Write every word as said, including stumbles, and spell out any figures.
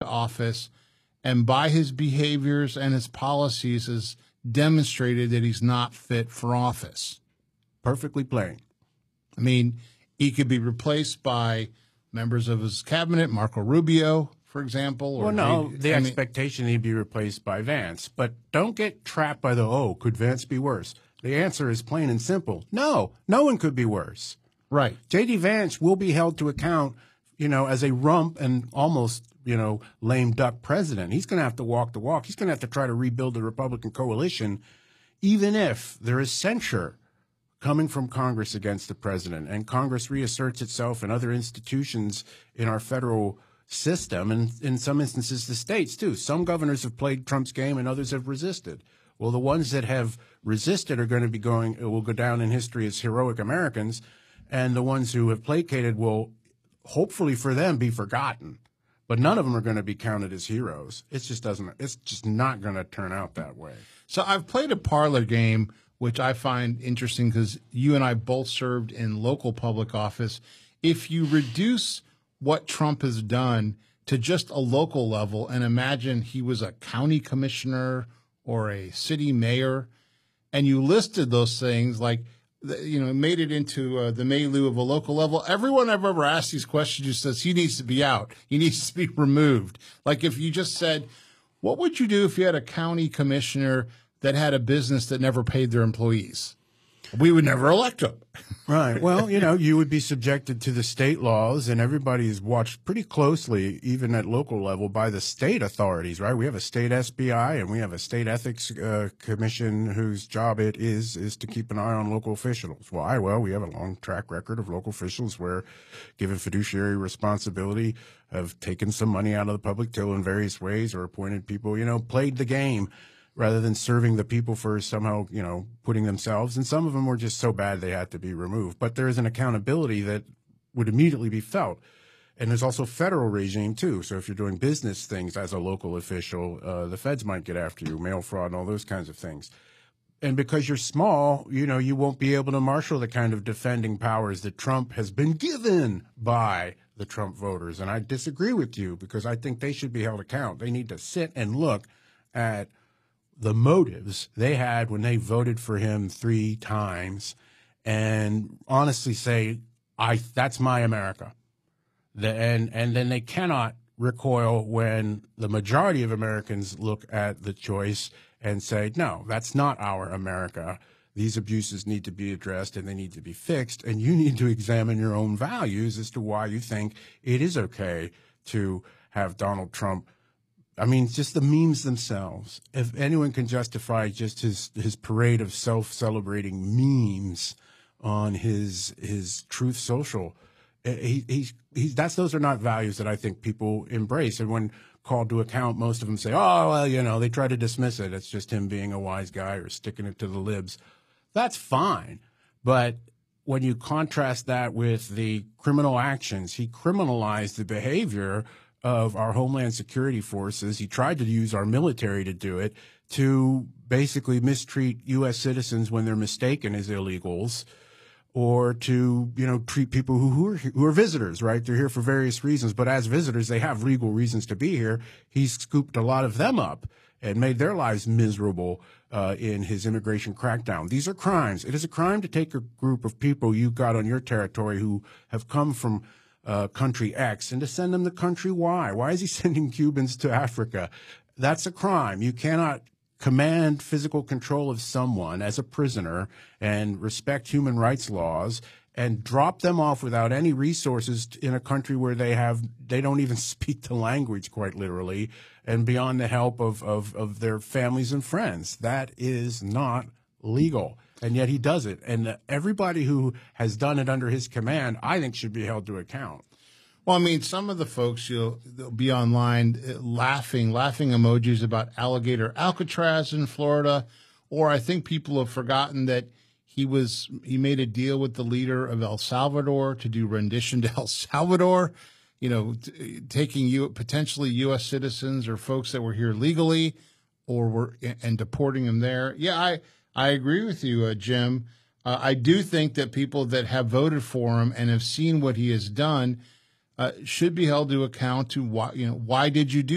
office, and by his behaviors and his policies has demonstrated that he's not fit for office. Perfectly plain. I mean, he could be replaced by members of his cabinet, Marco Rubio, for example. Or well, no, J- the I mean, expectation he'd be replaced by Vance. But don't get trapped by the, oh, could Vance be worse? The answer is plain and simple. No, no one could be worse. right. J D. Vance will be held to account, you know, as a rump and almost, you know, lame duck president. He's going to have to walk the walk. He's going to have to try to rebuild the Republican coalition, even if there is censure coming from Congress against the president, and Congress reasserts itself and other institutions in our federal system, and in some instances the states too. Some governors have played Trump's game and others have resisted. Well, the ones that have resisted are going to be going, will go down in history as heroic Americans, and the ones who have placated will, hopefully for them, be forgotten. But none of them are going to be counted as heroes. It just doesn't, it's just not going to turn out that way. So I've played a parlor game, which I find interesting because you and I both served in local public office. If you reduce what Trump has done to just a local level and imagine he was a county commissioner or a city mayor, and you listed those things like, you know, made it into uh, the milieu of a local level. Everyone I've ever asked these questions just says he needs to be out. He needs to be removed. Like if you just said, what would you do if you had a county commissioner that had a business that never paid their employees? We would never elect them. Right. Well, you know, you would be subjected to the state laws, and everybody is watched pretty closely, even at local level, by the state authorities, right? We have a state S B I and we have a state ethics uh, commission whose job it is is to keep an eye on local officials. Why? Well, we have a long track record of local officials where, given fiduciary responsibility, have taken some money out of the public till in various ways or appointed people, you know, played the game rather than serving the people for somehow, you know, putting themselves. And some of them were just so bad they had to be removed. But there is an accountability that would immediately be felt. And there's also federal regime, too. So if you're doing business things as a local official, uh, the feds might get after you, mail fraud and all those kinds of things. And because you're small, you know, you won't be able to marshal the kind of defending powers that Trump has been given by the Trump voters. And I disagree with you because I think they should be held account. They need to sit and look at the motives they had when they voted for him three times and honestly say, I, that's my America. The, and, and then they cannot recoil when the majority of Americans look at the choice and say, no, that's not our America. These abuses need to be addressed and they need to be fixed. And you need to examine your own values as to why you think it is okay to have Donald Trump. I mean, just the memes themselves. If anyone can justify just his, his parade of self-celebrating memes on his his Truth Social, he, he's, he's, that's those are not values that I think people embrace. And when called to account, most of them say, oh, well, you know, they try to dismiss it. It's just him being a wise guy or sticking it to the libs. That's fine. But when you contrast that with the criminal actions, he criminalized the behavior of our Homeland Security forces. He tried to use our military to do it, to basically mistreat U S citizens when they're mistaken as illegals, or to, you know, treat people who, who, are, who are visitors, right? They're here for various reasons, but as visitors, they have legal reasons to be here. He's scooped a lot of them up and made their lives miserable uh, in his immigration crackdown. These are crimes. It is a crime to take a group of people you got on your territory who have come from Uh, country X and to send them to country Y. Why is he sending Cubans to Africa? That's a crime. You cannot command physical control of someone as a prisoner and respect human rights laws and drop them off without any resources in a country where they have they don't even speak the language, quite literally, and beyond the help of, of, of their families and friends. That is not legal. And yet he does it. And everybody who has done it under his command, I think, should be held to account. Well, I mean, some of the folks, you'll they'll be online uh, laughing, laughing emojis about alligator Alcatraz in Florida. Or I think people have forgotten that he was he made a deal with the leader of El Salvador to do rendition to El Salvador, you know, t- taking you potentially U S citizens or folks that were here legally or were and deporting them there. Yeah, I. I agree with you, uh, Jim. Uh, I do think that people that have voted for him and have seen what he has done uh, should be held to account to why, you know, why did you do